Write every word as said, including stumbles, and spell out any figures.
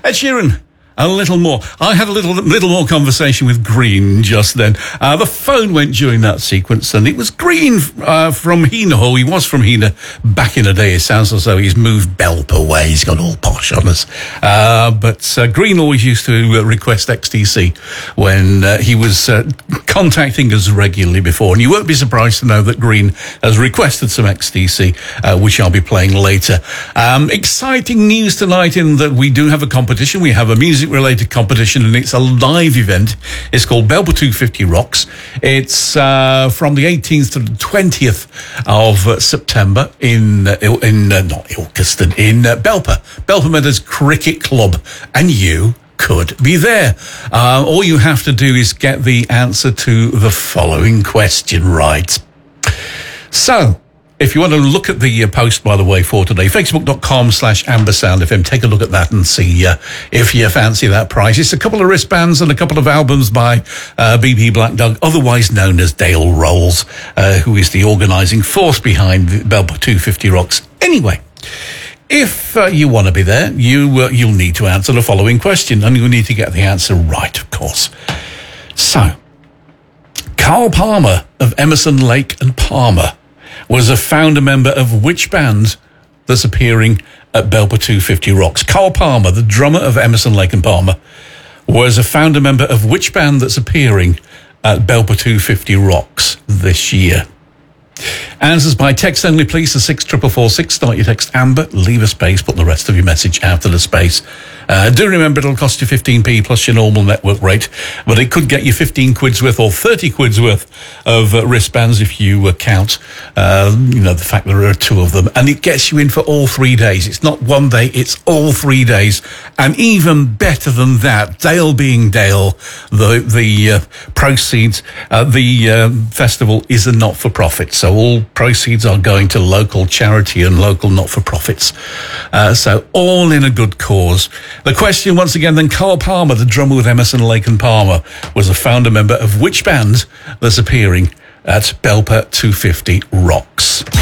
Ed Sheeran. A little more. I had a little little more conversation with Green just then. Uh, the phone went during that sequence, and it was Green uh, from Hina. Oh, he was from Hina back in the day. It sounds as though he's moved Belper way. He's gone all posh on us. Uh, but uh, Green always used to uh, request X T C when uh, he was uh, contacting us regularly before. And you won't be surprised to know that Green has requested some X T C, uh, which I'll be playing later. Um, exciting news tonight in that we do have a competition. We have a music related competition, and it's a live event. It's called Belper two fifty Rocks. It's uh, from the eighteenth to the twentieth of uh, September in uh, in uh, not Ilkeston, in uh, Belper Belper Meadows Cricket Club, and you could be there. Uh, all you have to do is get the answer to the following question right. So, if you want to look at the uh, post, by the way, for today, facebook.com slash ambersoundfm, take a look at that and see uh, if you fancy that prize. It's a couple of wristbands and a couple of albums by uh, B B Black Dog, otherwise known as Dale Rolls, uh, who is the organising force behind Belper two fifty Rocks. Anyway, if uh, you want to be there, you, uh, you'll need to answer the following question, and you'll need to get the answer right, of course. So, Carl Palmer of Emerson, Lake and Palmer was a founder member of which band that's appearing at Belper two fifty Rocks? Carl Palmer, the drummer of Emerson, Lake and Palmer, was a founder member of which band that's appearing at Belper two fifty Rocks this year? Answers by text only, please, to six four four six. Start your text Amber, leave a space, put the rest of your message after the space. Uh, do remember it'll cost you fifteen p plus your normal network rate, but it could get you fifteen quid's worth or thirty quid's worth of uh, wristbands if you uh, count, uh, you know, the fact there are two of them. And it gets you in for all three days. It's not one day, it's all three days. And even better than that, Dale being Dale, the, the uh, proceeds, uh, the uh, festival is a not-for-profit. So all proceeds are going to local charity and local not-for-profits. Uh, so all in a good cause. The question, once again, then, Carl Palmer, the drummer with Emerson, Lake and Palmer, was a founder member of which band that's appearing at Belper two fifty Rocks?